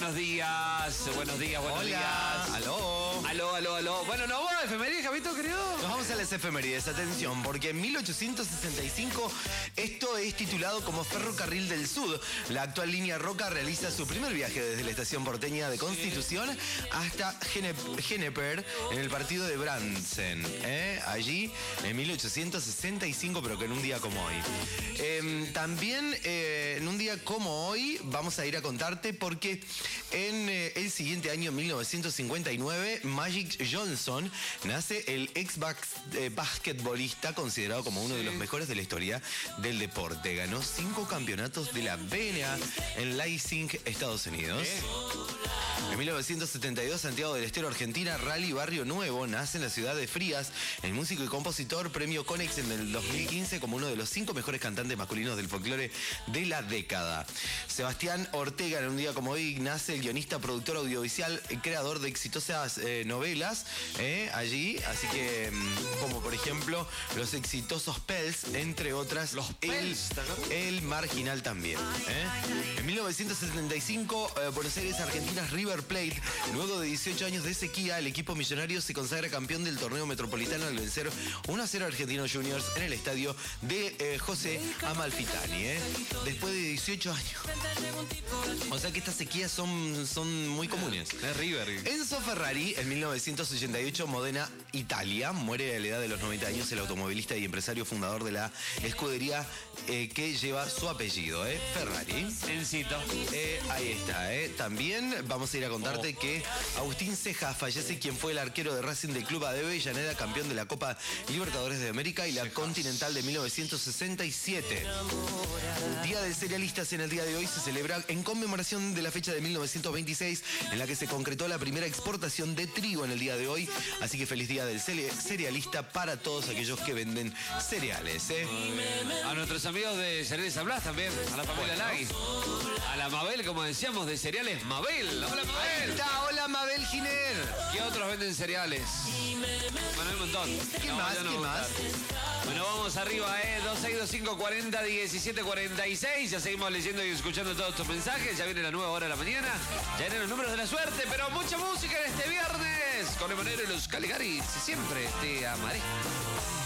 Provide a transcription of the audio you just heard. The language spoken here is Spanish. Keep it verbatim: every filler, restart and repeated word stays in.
buenos días. Buenos días, buenos Hola. días. Aló. Aló, aló, aló. Bueno, ¿no vos a efemérides, Javito, querido? Nos vamos a las efemérides, atención, porque en mil ochocientos sesenta y cinco esto es titulado como Ferrocarril del Sud. La actual línea Roca realiza su primer viaje desde la estación porteña de Constitución hasta Genep- Geneper, en el partido de Brandsen. ¿eh? Allí, en mil ochocientos sesenta y cinco, pero que en un día como hoy. Eh, también eh, en un día como hoy vamos a ir a contarte porque en eh, el siguiente año, mil novecientos cincuenta y nueve, Magic Johnson nace el ex eh, basquetbolista considerado como uno de los mejores de la historia del deporte. Ganó cinco campeonatos de la B N A en Lansing, Estados Unidos. En mil novecientos setenta y dos, Santiago del Estero, Argentina, Rally Barrio Nuevo, nace en la ciudad de Frías. El músico y compositor, premio Conex en el dos mil quince como uno de los cinco mejores cantantes masculinos del folclore de la década. Sebastián Ortega, en un día como hoy, nace el guionista, productor audiovisual, creador de exitosas eh, novelas eh, allí. Así que, como por ejemplo, los exitosos Pels, entre otras. Los Pels, El, el Marginal también. ¿eh? En mil novecientos setenta y cinco, eh, Buenos Aires, Argentina, River Plate. Luego de dieciocho años de sequía, el equipo millonario se consagra campeón del torneo metropolitano al vencer uno a cero a Argentinos Juniors en el estadio de eh, José Amalfitani. ¿eh? Después de dieciocho años. O sea que estas sequías son, son muy comunes. Es River. Enzo Ferrari, en mil novecientos ochenta y ocho, Modena, Italia. Muere a la edad de los noventa años el automovilista y empresario fundador de la escudería eh, que lleva su apellido, ¿eh? Ferrari. Encito. Eh, ahí está, ¿eh? También vamos a ir a contarte oh. que Agustín Ceja fallece, quien fue el arquero de Racing del Club de Avellaneda, campeón de la Copa Libertadores de América y la Cejas. Continental de mil novecientos sesenta y siete. Día del Cerealistas en el día de hoy se celebra en conmemoración de la fecha de mil novecientos veintiséis, en la que se concretó la primera exportación de trigo en el día de hoy. Así que feliz día del cerealista para todos aquellos que venden cereales, ¿eh? A nuestros amigos de Cereales Hablas también, a la familia bueno. Lagui. A la Mabel, como decíamos, de cereales Mabel. Hola, Mabel. Ahí está, hola, Mabel Giner. ¿Qué otros venden cereales? Bueno, hay un montón. ¿Qué no, más? ¿Qué más? Bueno, vamos arriba, ¿eh? dos seis dos cinco cuatro cero uno siete cuatro seis. Ya seguimos leyendo y escuchando todos tus mensajes. Ya viene la nueva hora de la mañana. Ya vienen los números de la suerte, pero mucha música en este viernes. Con Emanuel y los Caligaris. Siempre te amaré.